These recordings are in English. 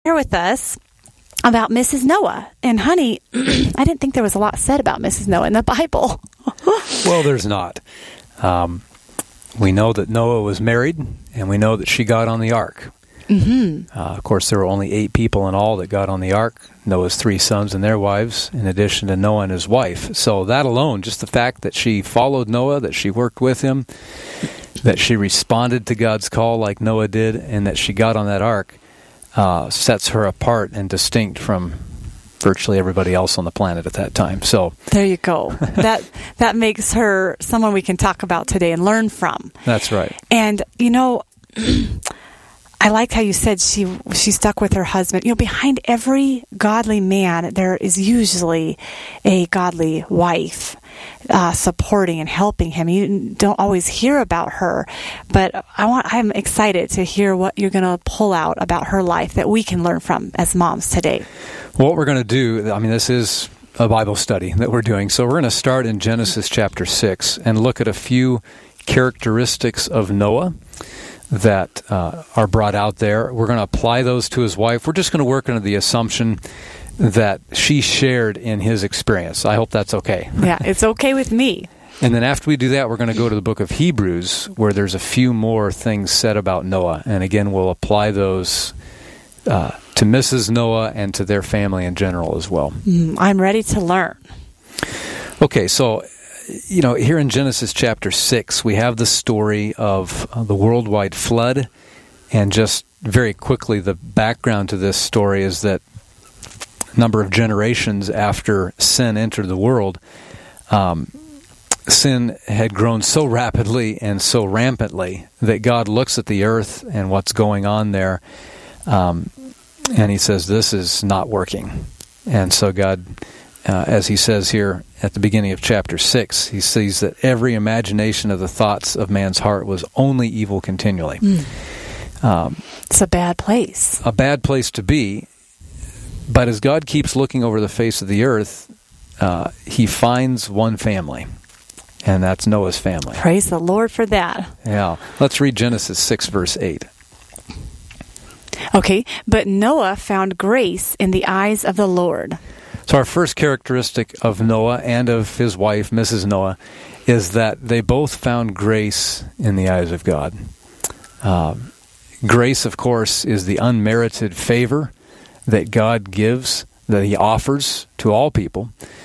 Share with us about Mrs. Noah. And honey, I didn't think there was a lot said about Mrs. Noah in the Bible. Well, there's not. We know that Noah was married, and we know that she got on the ark. Mm-hmm. Of course, there were only 8 people in all that got on the ark. Noah's 3 sons and their wives, in addition to Noah and his wife. So that alone, just the fact that she followed Noah, that she worked with him, that she responded to God's call like Noah did, and that she got on that ark, sets her apart and distinct from virtually everybody else on the planet at that time. So there you go. That makes her someone we can talk about today and learn from. That's right. And I liked how you said she stuck with her husband. Behind every godly man, there is usually a godly wife supporting and helping him. You don't always hear about her, but I'm excited to hear what you're going to pull out about her life that we can learn from as moms today. What we're going to do, this is a Bible study that we're doing. So we're going to start in Genesis chapter 6 and look at a few characteristics of Noah that are brought out there. We're going to apply those to his wife. We're just going to work under the assumption that she shared in his experience. I hope that's okay. Yeah, it's okay with me. And then after we do that, we're going to go to the book of Hebrews, where there's a few more things said about Noah. And again, we'll apply those to Mrs. Noah and to their family in general as well. I'm ready to learn. Okay, so here in Genesis chapter 6, we have the story of the worldwide flood. And just very quickly, the background to this story is that a number of generations after sin entered the world, sin had grown so rapidly and so rampantly that God looks at the earth and what's going on there, and he says, this is not working. And so God, as he says here at the beginning of chapter 6, he sees that every imagination of the thoughts of man's heart was only evil continually. It's a bad place. A bad place to be. But as God keeps looking over the face of the earth, he finds one family, and that's Noah's family. Praise the Lord for that. Yeah. Let's read Genesis 6, verse 8. Okay, but Noah found grace in the eyes of the Lord. So our first characteristic of Noah and of his wife, Mrs. Noah, is that they both found grace in the eyes of God. Grace, of course, is the unmerited favor that God gives, that he offers to all people,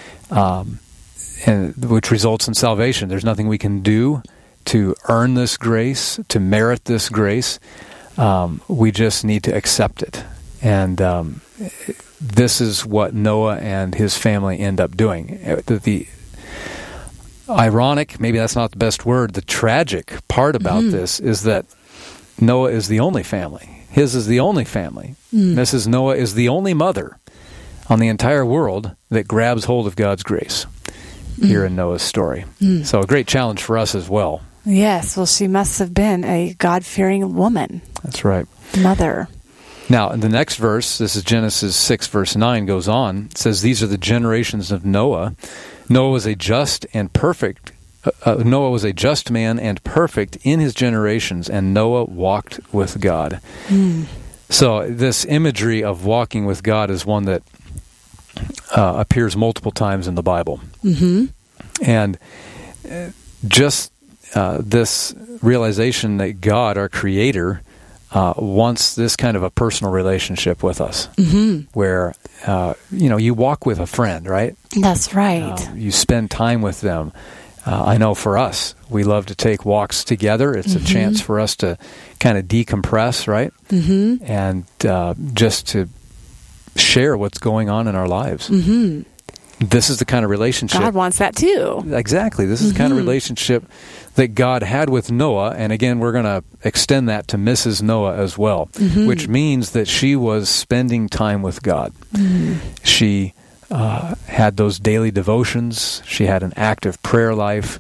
and which results in salvation. There's nothing we can do to earn this grace, to merit this grace. We just need to accept it. And this is what Noah and his family end up doing. The ironic, maybe that's not the best word, the tragic part about this is that Noah is the only family. His is the only family. Mrs. Noah is the only mother on the entire world that grabs hold of God's grace here in Noah's story. So a great challenge for us as well. Yes, well, she must have been a God-fearing woman. That's right. Mother. Now, in the next verse, this is Genesis 6, verse 9, goes on. It says, these are the generations of Noah. Noah was a just and perfect Noah was a just man and perfect in his generations, and Noah walked with God. So this imagery of walking with God is one that appears multiple times in the Bible. And just this realization that God, our Creator, wants this kind of a personal relationship with us, where, you walk with a friend, right? That's right. You spend time with them. I know for us, we love to take walks together. It's a chance for us to kind of decompress, right? And just to share what's going on in our lives. This is the kind of relationship. God wants that too. Exactly. This is the kind of relationship that God had with Noah. And again, we're going to extend that to Mrs. Noah as well, which means that she was spending time with God. She had those daily devotions. She had an active prayer life.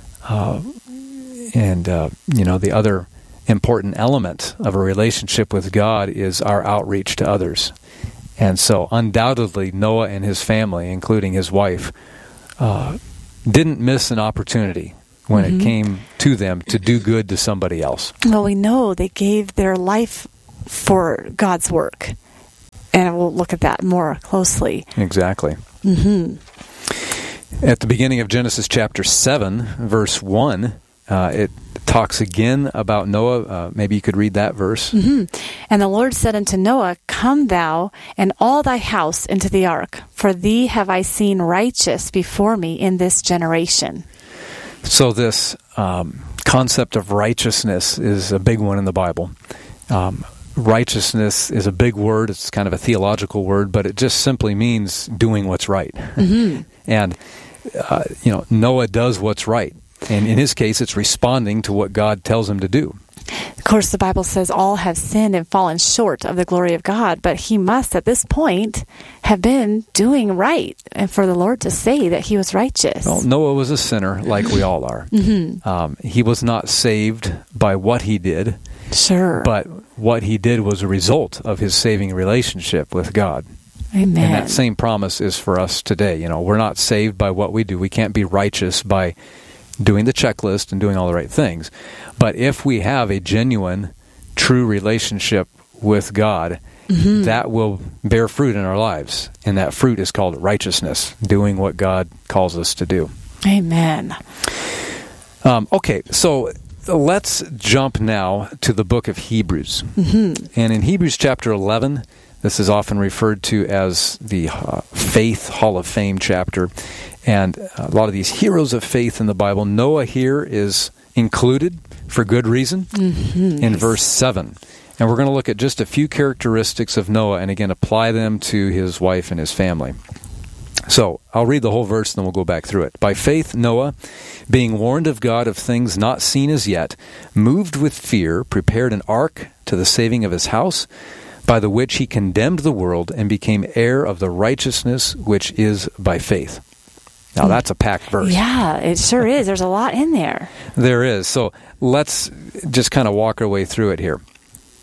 And the other important element of a relationship with God is our outreach to others. And so undoubtedly Noah and his family, including his wife, didn't miss an opportunity when it came to them to do good to somebody else. Well, we know they gave their life for God's work. And we'll look at that more closely. Exactly. At the beginning of Genesis chapter 7, verse 1, it talks again about Noah. Maybe you could read that verse. And the Lord said unto Noah, Come thou and all thy house into the ark, for thee have I seen righteous before me in this generation. So this concept of righteousness is a big one in the Bible. Righteousness is a big word. It's kind of a theological word, but it just simply means doing what's right. And, Noah does what's right. And in his case, it's responding to what God tells him to do. Of course, the Bible says all have sinned and fallen short of the glory of God, but he must, at this point, have been doing right, and for the Lord to say that he was righteous. Well, Noah was a sinner like we all are. He was not saved by what he did. Sure. But what he did was a result of his saving relationship with God. Amen. And that same promise is for us today. We're not saved by what we do. We can't be righteous by doing the checklist and doing all the right things. But if we have a genuine, true relationship with God, that will bear fruit in our lives. And that fruit is called righteousness, doing what God calls us to do. Amen. Okay, so let's jump now to the book of Hebrews. And in Hebrews chapter 11, this is often referred to as the Faith Hall of Fame chapter. And a lot of these heroes of faith in the Bible, Noah here is included for good reason in verse 7. And we're going to look at just a few characteristics of Noah and again apply them to his wife and his family. So I'll read the whole verse and then we'll go back through it. By faith, Noah, being warned of God of things not seen as yet, moved with fear, prepared an ark to the saving of his house, by the which he condemned the world and became heir of the righteousness which is by faith. Now that's a packed verse. Yeah, it sure is. There's a lot in there. There is. So let's just kind of walk our way through it here.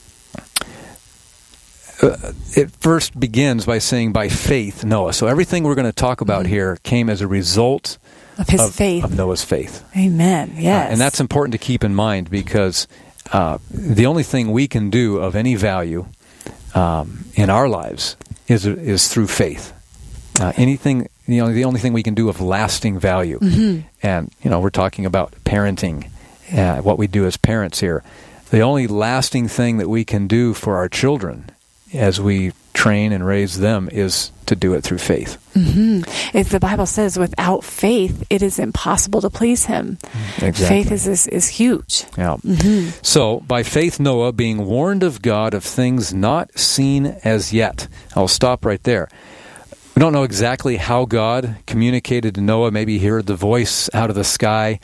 It first begins by saying, by faith, Noah. So everything we're going to talk about here came as a result of his faith. Of Noah's faith. Amen. Yes. And that's important to keep in mind because the only thing we can do of any value in our lives is through faith. Anything, the only thing we can do of lasting value. And, we're talking about parenting, what we do as parents here. The only lasting thing that we can do for our children as we train and raise them is to do it through faith. If the Bible says without faith, it is impossible to please him. Exactly. Faith is huge. Yeah. So, by faith, Noah, being warned of God of things not seen as yet. I'll stop right there. We don't know exactly how God communicated to Noah. Maybe he heard the voice out of the sky.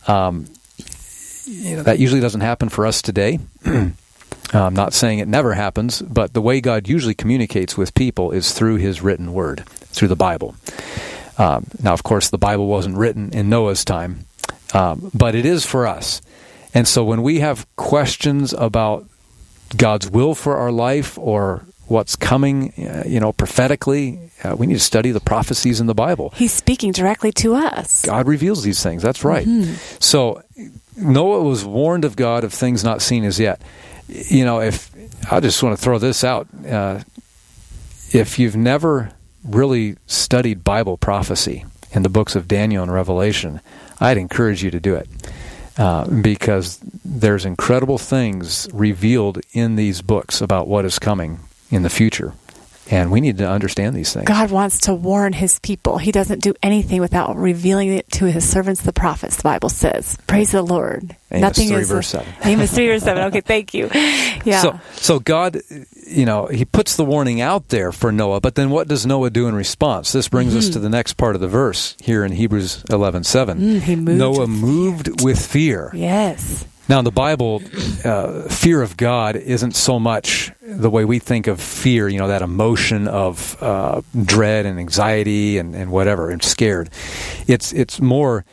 That usually doesn't happen for us today. I'm not saying it never happens, but the way God usually communicates with people is through his written word, through the Bible. Now, of course, the Bible wasn't written in Noah's time, but it is for us. And so when we have questions about God's will for our life or what's coming, prophetically, we need to study the prophecies in the Bible. He's speaking directly to us. God reveals these things. That's right. So Noah was warned of God of things not seen as yet. If I just want to throw this out, if you've never really studied Bible prophecy in the books of Daniel and Revelation, I'd encourage you to do it because there's incredible things revealed in these books about what is coming in the future. And we need to understand these things. God wants to warn his people. He doesn't do anything without revealing it to his servants, the prophets, the Bible says. Praise the Lord. Amos 3, verse 7. Amos 3, verse 7. Okay, thank you. Yeah. So God, he puts the warning out there for Noah, but then what does Noah do in response? This brings us to the next part of the verse here in Hebrews 11:7. Noah moved with fear. Yes. Now, in the Bible, fear of God isn't so much the way we think of fear, that emotion of dread and anxiety and whatever, and scared. It's more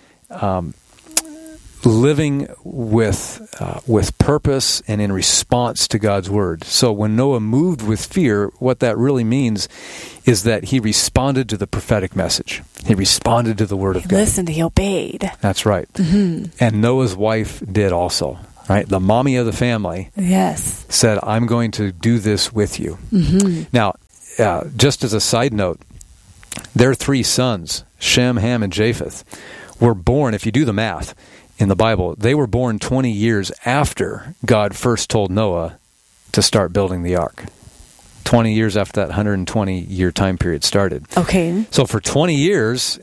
living with purpose and in response to God's word. So when Noah moved with fear, what that really means is that he responded to the prophetic message. He responded to the word of God. He listened, he obeyed. That's right. And Noah's wife did also. Right? The mommy of the family yes. said, I'm going to do this with you. Now, just as a side note, their 3 sons, Shem, Ham, and Japheth, were born, if you do the math in the Bible, they were born 20 years after God first told Noah to start building the ark. 20 years after that 120-year time period started. Okay. So for 20 years,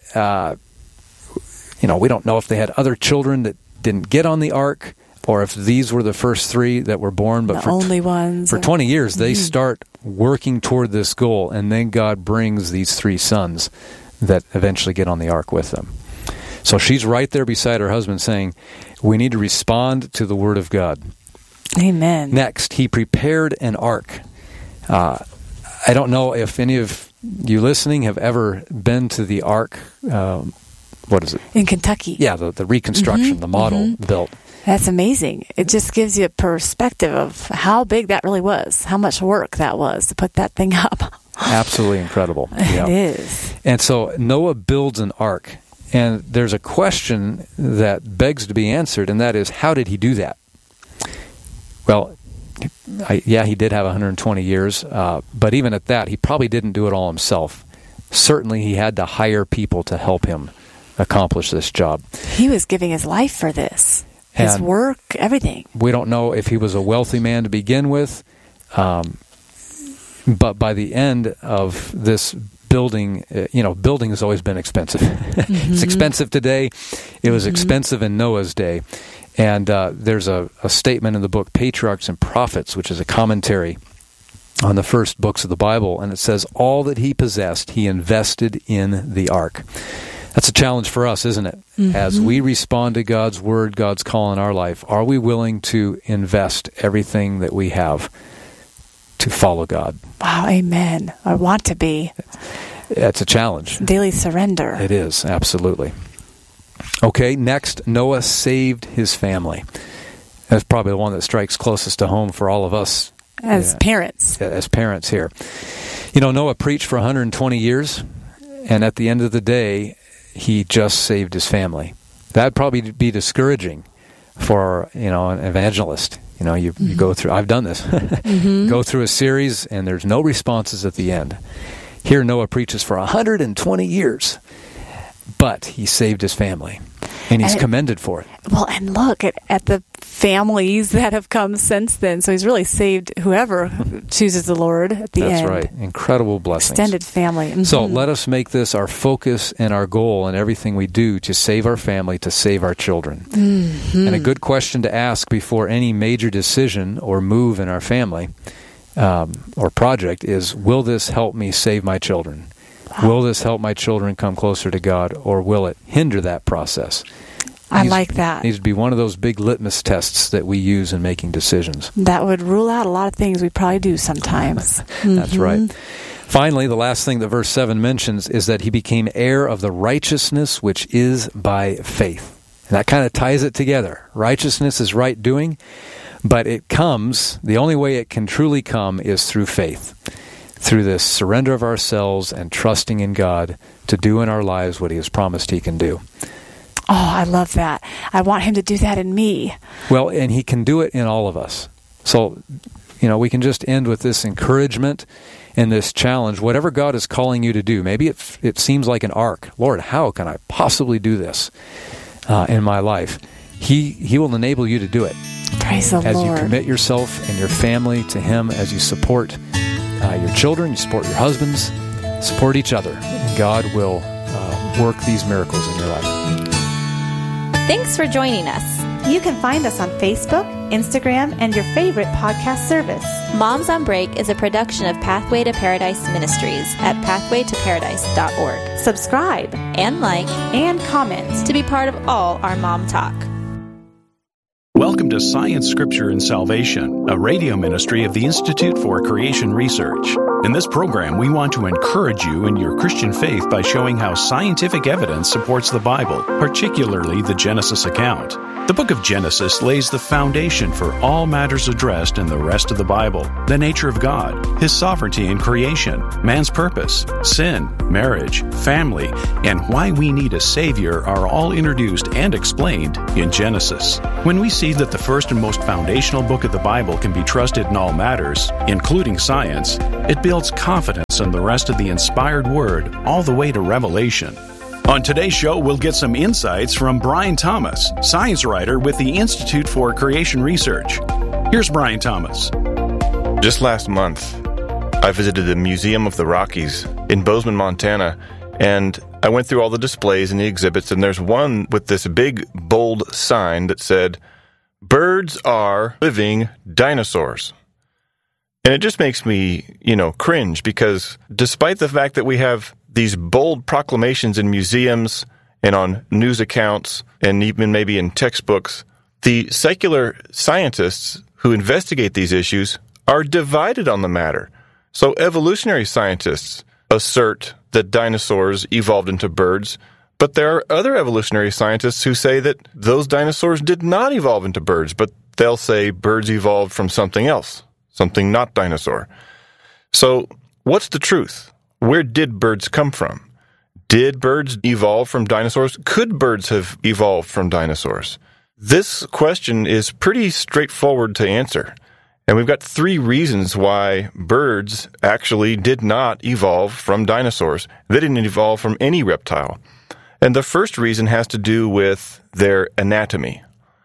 we don't know if they had other children that didn't get on the ark, or if these were the first 3 that were born. But the only ones. For 20 years, they start working toward this goal, and then God brings these 3 sons that eventually get on the ark with them. So she's right there beside her husband saying, we need to respond to the Word of God. Amen. Next, he prepared an ark. I don't know if any of you listening have ever been to the ark. What is it? In Kentucky. Yeah, the reconstruction, the model built. That's amazing. It just gives you a perspective of how big that really was, how much work that was to put that thing up. Absolutely incredible. It is. And so Noah builds an ark. And there's a question that begs to be answered, and that is, how did he do that? Well, he did have 120 years, but even at that, he probably didn't do it all himself. Certainly, he had to hire people to help him accomplish this job. He was giving his life for this, his work, everything. We don't know if he was a wealthy man to begin with, but by the end of this building, building has always been expensive. It's expensive today. It was expensive in Noah's day. And there's a statement in the book Patriarchs and Prophets, which is a commentary on the first books of the Bible, and it says, all that he possessed, he invested in the ark. That's a challenge for us, isn't it? As we respond to God's Word, God's call in our life, are we willing to invest everything that we have to follow God? Wow, amen. I want to be. It's a challenge. Daily surrender. It is, absolutely. Okay, next, Noah saved his family. That's probably the one that strikes closest to home for all of us. As parents. As parents here. Noah preached for 120 years, and at the end of the day, he just saved his family. That'd probably be discouraging for, an evangelist. You go through, I've done this, go through a series, and there's no responses at the end. Here, Noah preaches for 120 years. But he saved his family, and he's commended for it. Well, and look at the families that have come since then. So he's really saved whoever chooses the Lord at the end. That's right. Incredible blessings. Extended family. So let us make this our focus and our goal in everything we do to save our family, to save our children. And a good question to ask before any major decision or move in our family or project is, will this help me save my children? Will this help my children come closer to God, or will it hinder that process? I like that. It needs to be one of those big litmus tests that we use in making decisions. That would rule out a lot of things we probably do sometimes. That's right. Finally, the last thing that verse 7 mentions is that he became heir of the righteousness which is by faith. And that kind of ties it together. Righteousness is right doing, but it comes, the only way it can truly come is through faith. Through this surrender of ourselves and trusting in God to do in our lives what he has promised he can do. Oh, I love that. I want him to do that in me. Well, and he can do it in all of us. So, we can just end with this encouragement and this challenge. Whatever God is calling you to do, maybe it seems like an ark. Lord, how can I possibly do this in my life? He will enable you to do it. Praise the Lord. As you commit yourself and your family to him, as you support your children, you support your husbands, support each other, and God will work these miracles in your life. Thanks for joining us. You can find us on Facebook, Instagram, and your favorite podcast service. Moms on Break is a production of Pathway to Paradise Ministries at pathwaytoparadise.org. Subscribe and like and comment to be part of all our mom talk. Welcome to Science, Scripture, and Salvation, a radio ministry of the Institute for Creation Research. In this program, we want to encourage you in your Christian faith by showing how scientific evidence supports the Bible, particularly the Genesis account. The book of Genesis lays the foundation for all matters addressed in the rest of the Bible: the nature of God, His sovereignty in creation, man's purpose, sin, marriage, family, and why we need a Savior are all introduced and explained in Genesis. When we see that the first and most foundational book of the Bible can be trusted in all matters, including science, it builds builds confidence in the rest of the inspired Word all the way to Revelation. On today's show, we'll get some insights from Brian Thomas, science writer with the Institute for Creation Research. Here's Brian Thomas. Just last month, I visited the Museum of the Rockies in Bozeman, Montana, and I went through all the displays and the exhibits, and there's one with this big, bold sign that said, "Birds are living dinosaurs." And it just makes me, cringe, because despite the fact that we have these bold proclamations in museums and on news accounts and even maybe in textbooks, the secular scientists who investigate these issues are divided on the matter. So evolutionary scientists assert that dinosaurs evolved into birds, but there are other evolutionary scientists who say that those dinosaurs did not evolve into birds, but they'll say birds evolved from something else, something not dinosaur. So what's the truth? Where did birds come from? Did birds evolve from dinosaurs? Could birds have evolved from dinosaurs? This question is pretty straightforward to answer. And we've got 3 reasons why birds actually did not evolve from dinosaurs. They didn't evolve from any reptile. And the first reason has to do with their anatomy.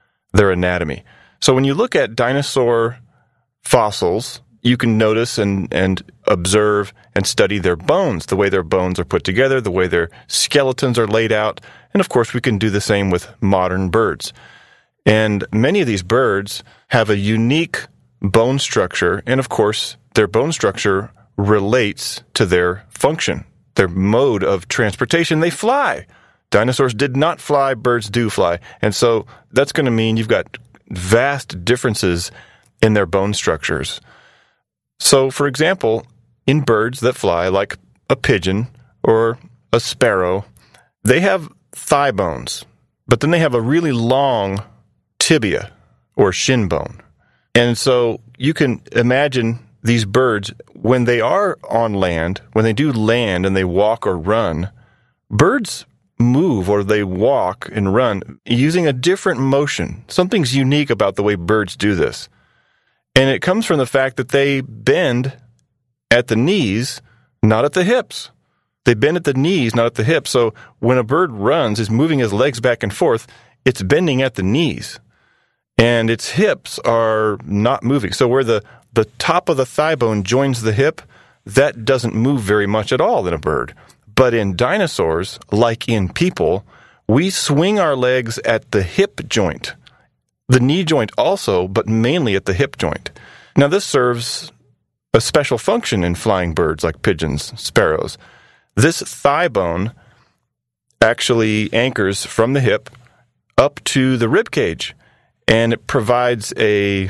So when you look at dinosaur fossils, you can notice and observe and study their bones, the way their bones are put together, the way their skeletons are laid out. And of course, we can do the same with modern birds. And many of these birds have a unique bone structure, and of course, their bone structure relates to their function, their mode of transportation. They fly. Dinosaurs did not fly, birds do fly. And so that's going to mean you've got vast differences in their bone structures. So, for example, in birds that fly, like a pigeon or a sparrow, they have thigh bones, but then they have a really long tibia or shin bone. And so you can imagine these birds, when they are on land, when they do land and they walk or run, birds move or they walk and run using a different motion. Something's unique about the way birds do this. And it comes from the fact that they bend at the knees, not at the hips. They bend at the knees, not at the hips. So when a bird runs, is moving his legs back and forth, it's bending at the knees. And its hips are not moving. So where the top of the thigh bone joins the hip, that doesn't move very much at all in a bird. But in dinosaurs, like in people, we swing our legs at the hip joint. The knee joint also, but mainly at the hip joint. Now this serves a special function in flying birds like pigeons, sparrows. This thigh bone actually anchors from the hip up to the rib cage. And it provides a